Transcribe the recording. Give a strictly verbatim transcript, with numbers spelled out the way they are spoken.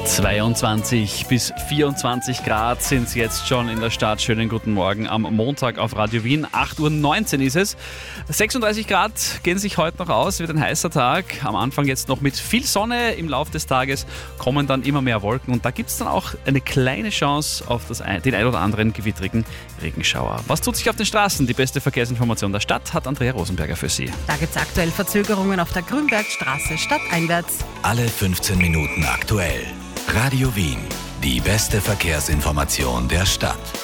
zweiundzwanzig bis vierundzwanzig Grad sind es jetzt schon in der Stadt. Schönen guten Morgen am Montag auf Radio Wien. acht Uhr neunzehn ist es. sechsunddreißig Grad gehen sich heute noch aus. Wird ein heißer Tag. Am Anfang jetzt noch mit viel Sonne. Im Laufe des Tages kommen dann immer mehr Wolken. Und da gibt es dann auch eine kleine Chance auf das ein, den ein oder anderen gewittrigen Regenschauer. Was tut sich auf den Straßen? Die beste Verkehrsinformation der Stadt hat Andrea Rosenberger für Sie. Da gibt es aktuell Verzögerungen auf der Grünbergstraße stadteinwärts. Alle fünfzehn Minuten aktuell. Radio Wien, die beste Verkehrsinformation der Stadt.